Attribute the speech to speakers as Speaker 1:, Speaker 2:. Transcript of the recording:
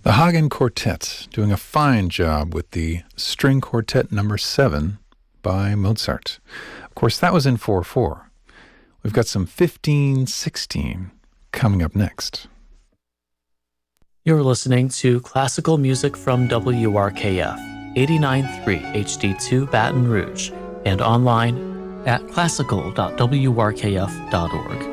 Speaker 1: The Hagen Quartet doing a fine job with the String Quartet number 7 by Mozart. Of course, that was in 4/4. We've got some 15/16 coming up next.
Speaker 2: You're listening to classical music from WRKF 89.3 HD2 Baton Rouge and online at classical.wrkf.org.